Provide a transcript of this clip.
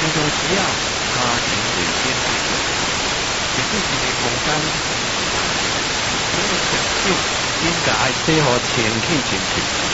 常常需要家庭内边的一个空间，这个环境应该爱适合前去进去。